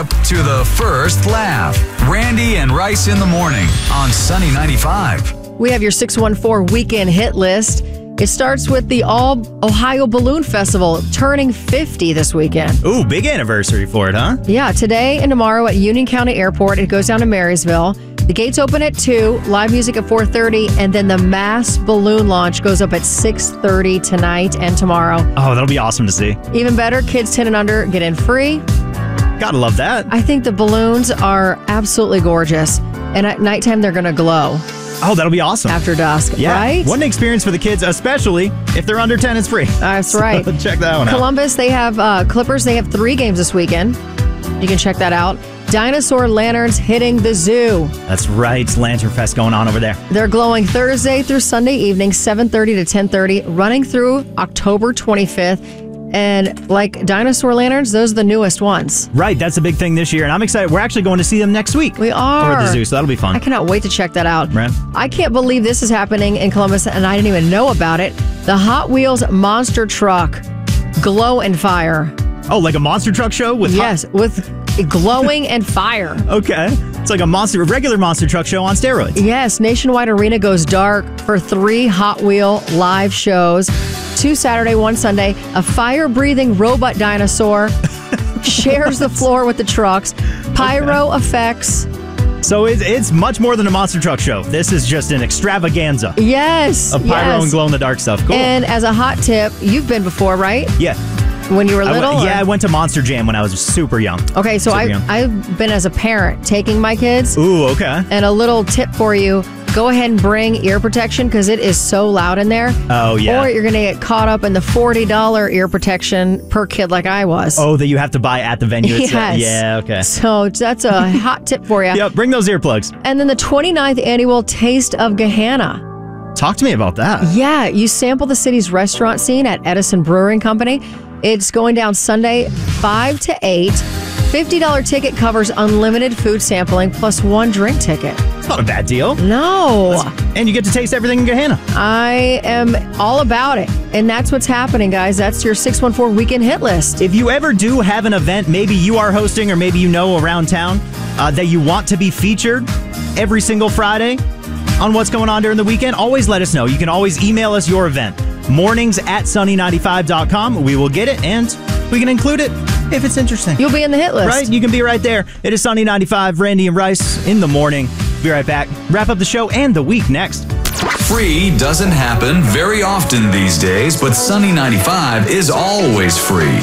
trip to the first laugh. Randy and Rice in the morning on Sunny 95. We have your 614 weekend hit list. It starts with the All Ohio Balloon Festival turning 50 this weekend. Ooh, big anniversary for it, huh? Yeah, today and tomorrow at Union County Airport. It goes down to Marysville. The gates open at 2, live music at 4:30, and then the mass balloon launch goes up at 6:30 tonight and tomorrow. Oh, that'll be awesome to see. Even better, kids 10 and under get in free. Gotta love that. I think the balloons are absolutely gorgeous, and at nighttime they're going to glow. Oh, that'll be awesome. After dusk, yeah. right? What an experience for the kids, especially if they're under 10, it's free. That's right. So check that one out. Columbus, they have Clippers. They have 3 games this weekend. You can check that out. Dinosaur lanterns hitting the zoo. That's right. Lantern Fest going on over there. They're glowing Thursday through Sunday evening, 7:30 to 10:30, running through October 25th. And like dinosaur lanterns, those are the newest ones. Right. That's a big thing this year. And I'm excited. We're actually going to see them next week. We are. Over at the zoo, so that'll be fun. I cannot wait to check that out. Right. I can't believe this is happening in Columbus, and I didn't even know about it. The Hot Wheels monster truck, Glow and Fire. Oh, like a monster truck show? Yes, with glowing and fire. Okay. It's like a regular monster truck show on steroids. Yes, Nationwide Arena goes dark for 3 Hot Wheel live shows. 2 Saturday, 1 Sunday. A fire-breathing robot dinosaur shares the floor with the trucks. Pyro effects. So it's much more than a monster truck show. This is just an extravaganza. Yes. Of pyro and glow-in-the-dark stuff. Cool. And as a hot tip, you've been before, right? Yeah. When you were little? I went to Monster Jam when I was super young. Okay, so I've been as a parent taking my kids. Ooh, okay. And a little tip for you, go ahead and bring ear protection because it is so loud in there. Oh, yeah. Or you're going to get caught up in the $40 ear protection per kid like I was. Oh, that you have to buy at the venue itself. Yes. Yeah, okay. So that's a hot tip for you. Yep, bring those earplugs. And then the 29th annual Taste of Gahanna. Talk to me about that. Yeah, you sample the city's restaurant scene at Edison Brewing Company. It's going down Sunday, 5 to 8. $50 ticket covers unlimited food sampling plus 1 drink ticket. Not a bad deal. No. And you get to taste everything in Gahanna. I am all about it. And that's what's happening, guys. That's your 614 weekend hit list. If you ever do have an event, maybe you are hosting or maybe you know around town that you want to be featured every single Friday on what's going on during the weekend, always let us know. You can always email us your event. mornings@sunny95.com. We will get it and we can include it if it's interesting. You'll be in the hit list. Right? You can be right there. It is Sunny 95, Randy and Rice in the morning. Be right back. Wrap up the show and the week next. Free doesn't happen very often these days, but Sunny 95 is always free.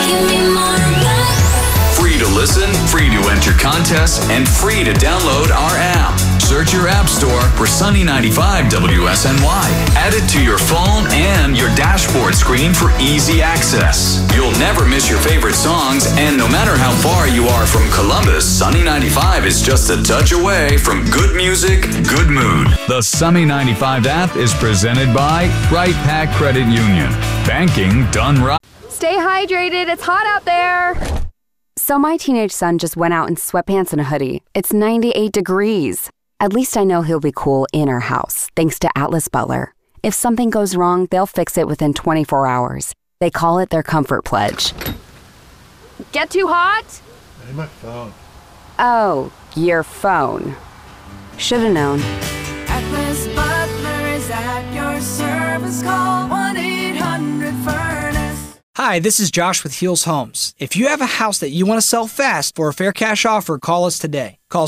Free to listen, free to enter contests, and free to download our app. Search your app store for Sunny 95 WSNY. Add it to your phone and your dashboard screen for easy access. You'll never miss your favorite songs, and no matter how far you are from Columbus, Sunny 95 is just a touch away from good music, good mood. The Sunny 95 app is presented by Right Pack Credit Union. Banking done right. Stay hydrated. It's hot out there. So my teenage son just went out in sweatpants and a hoodie. It's 98 degrees. At least I know he'll be cool in our house, thanks to Atlas Butler. If something goes wrong, they'll fix it within 24 hours. They call it their comfort pledge. Get too hot? Hey, my phone. Oh, your phone. Should've known. Atlas Butler is at your service. Call 1-800-FURNACE. Hi, this is Josh with Heels Homes. If you have a house that you want to sell fast for a fair cash offer, call us today. Call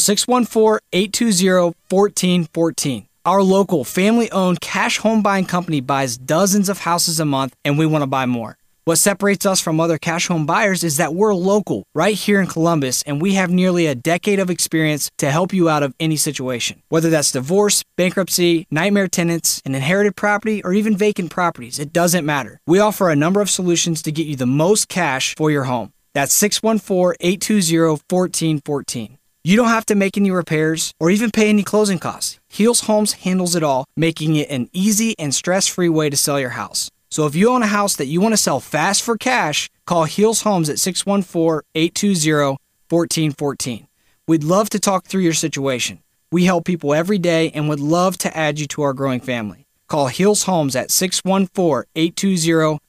614-820-1414. Our local family-owned cash home buying company buys dozens of houses a month, and we want to buy more. What separates us from other cash home buyers is that we're local, right here in Columbus, and we have nearly a decade of experience to help you out of any situation. Whether that's divorce, bankruptcy, nightmare tenants, an inherited property, or even vacant properties, it doesn't matter. We offer a number of solutions to get you the most cash for your home. That's 614-820-1414. You don't have to make any repairs or even pay any closing costs. Heels Homes handles it all, making it an easy and stress-free way to sell your house. So if you own a house that you want to sell fast for cash, call Heels Homes at 614-820-1414. We'd love to talk through your situation. We help people every day and would love to add you to our growing family. Call Heels Homes at 614-820-1414.